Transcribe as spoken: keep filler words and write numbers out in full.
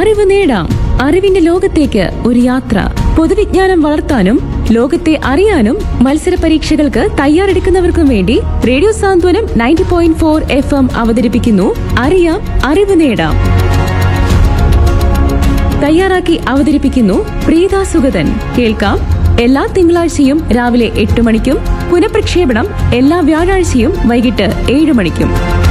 അറിവ് നേടാം, അറിവിന്റെ ലോകത്തേക്ക് ഒരു യാത്ര. പൊതുവിജ്ഞാനം വളർത്താനും ലോകത്തെ അറിയാനും മത്സര പരീക്ഷകൾക്ക് തയ്യാറെടുക്കുന്നവർക്കും വേണ്ടി റേഡിയോ സാന്ത്വനം ninety point four F M അവതരിപ്പിക്കുന്നു അറിയാം അറിവ് നേടാം. തയ്യാറാക്കി അവതരിപ്പിക്കുന്നു പ്രീത സുഗതൻ. കേൾക്കാം എല്ലാ തിങ്കളാഴ്ചയും രാവിലെ എട്ട് മണിക്കും പുനഃപ്രക്ഷേപണം എല്ലാ വ്യാഴാഴ്ചയും വൈകിട്ട് ഏഴ് മണിക്കും.